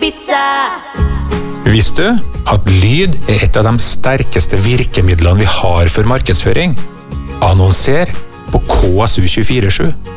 pizza. Visste du at lyd er et av de sterkeste virkemidlene vi har for markedsføring? Annonser på KSU 24/7.